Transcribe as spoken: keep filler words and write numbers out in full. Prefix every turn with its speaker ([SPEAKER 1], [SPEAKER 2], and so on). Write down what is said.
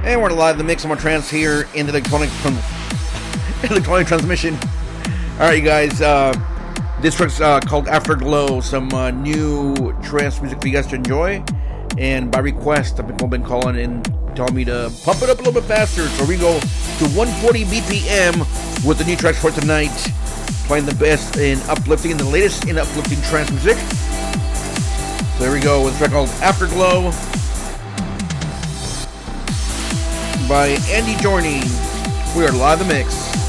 [SPEAKER 1] And we're live in the mix on my trance here in the electronic electronic transmission. Alright, you guys, uh, this track's uh, called Afterglow, some uh, new trance music for you guys to enjoy. And by request, people have been calling in, telling me to pump it up a little bit faster. So we go to one forty B P M with the new tracks for tonight. Playing the best in uplifting and the latest in uplifting trance music. So there we go with a track called Afterglow by Andy Journey. We are live in the mix.